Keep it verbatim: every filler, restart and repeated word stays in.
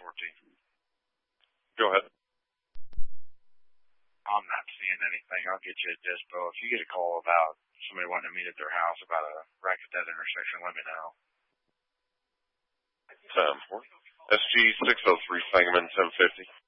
Authority. Go ahead. I'm not seeing anything. I'll get you a dispo. If you get a call about somebody wanting to meet at their house about a wreck at that intersection, let me know. ten four. S G six oh three Sangamon ten fifty.